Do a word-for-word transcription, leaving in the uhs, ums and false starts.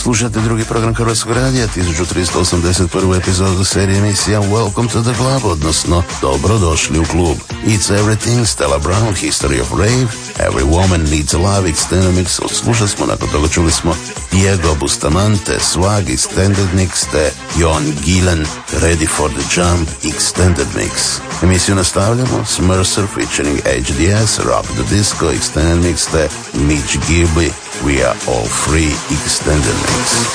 Slušate drugi program Hrvatskog radija, tisuću tristo osamdeset prvu epizodu serije emisija Welcome to the Club, odnosno Dobrodošli u klub. It's Everything, Stella Brown, History of Rave, Every Woman Needs a Love, Extended Mix. Slušali smo, nakon toga čuli smo Diego Bustamante, Swag, Extended Mix, te Jon Gillen, Ready for the Jump, Extended Mix. Emisiju nastavljamo s Mercer featuring H D S, Rock the Disco, Extended Mix, te Mitch Gilby, We Are All Free, Extended Mix.